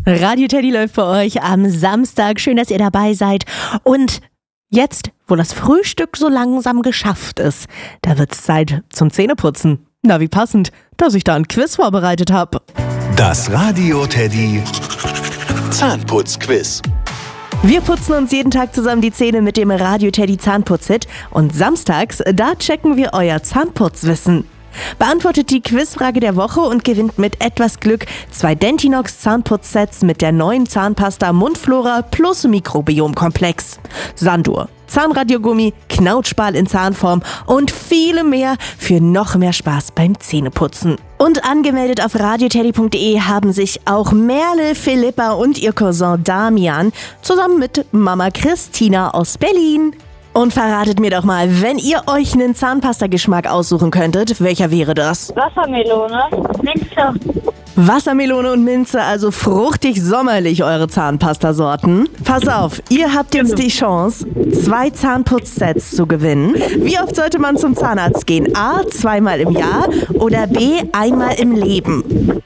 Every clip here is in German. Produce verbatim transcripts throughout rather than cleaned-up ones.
Radio Teddy läuft für euch am Samstag. Schön, dass ihr dabei seid. Und jetzt, wo das Frühstück so langsam geschafft ist, da wird's Zeit zum Zähneputzen. Na, wie passend, dass ich da ein Quiz vorbereitet habe. Das Radio Teddy Zahnputzquiz. Wir putzen uns jeden Tag zusammen die Zähne mit dem Radio Teddy Zahnputzhit. Und samstags, da checken wir euer Zahnputzwissen. Beantwortet die Quizfrage der Woche und gewinnt mit etwas Glück zwei Dentinox Zahnputzsets mit der neuen Zahnpasta Mundflora plus Mikrobiomkomplex. Sandur, Zahnradiogummi, Knautschball in Zahnform und viele mehr für noch mehr Spaß beim Zähneputzen. Und angemeldet auf radioteddy punkt de haben sich auch Merle, Philippa und ihr Cousin Damian zusammen mit Mama Christina aus Berlin. Und verratet mir doch mal, wenn ihr euch einen Zahnpasta-Geschmack aussuchen könntet, welcher wäre das? Wassermelone, Minze. Wassermelone und Minze, also fruchtig sommerlich eure Zahnpastasorten. Pass auf, ihr habt jetzt die Chance, zwei Zahnputzsets zu gewinnen. Wie oft sollte man zum Zahnarzt gehen? A, zweimal im Jahr oder B, einmal im Leben?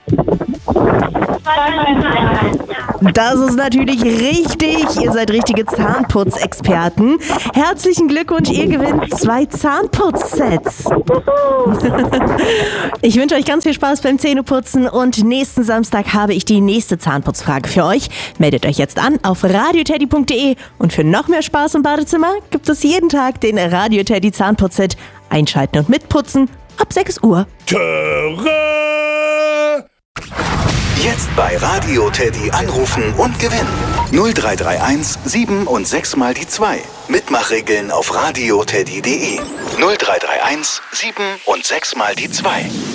Das ist natürlich richtig. Ihr seid richtige Zahnputzexperten. Herzlichen Glückwunsch, ihr gewinnt zwei Zahnputzsets. Ich wünsche euch ganz viel Spaß beim Zähneputzen und nächsten Samstag habe ich die nächste Zahnputzfrage für euch. Meldet euch jetzt an auf radioteddy punkt de und für noch mehr Spaß im Badezimmer gibt es jeden Tag den Radio Teddy Zahnputzhit. Einschalten und mitputzen ab sechs Uhr. Töre! Jetzt bei Radio Teddy anrufen und gewinnen. null drei drei eins sieben und sechs mal die zwei. Mitmachregeln auf radioteddy punkt de. null drei drei eins sieben und sechs mal die zwei.